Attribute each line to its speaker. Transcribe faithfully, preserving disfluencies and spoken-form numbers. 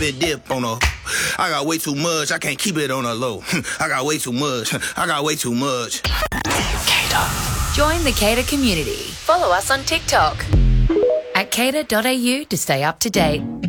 Speaker 1: bit dip on a. I got way too much, I can't keep it on a low. I got way too much, I got way too much.
Speaker 2: Cater. Join the Cater community. Follow us on TikTok at cater dot a u to stay up to date.